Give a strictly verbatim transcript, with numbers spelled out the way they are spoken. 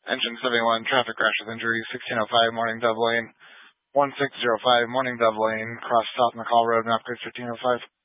Engine seventy-one, traffic crash with injury, sixteen oh five, morning dove lane, one six zero five, morning dove lane, cross South McCall Road, map code fifteen oh five.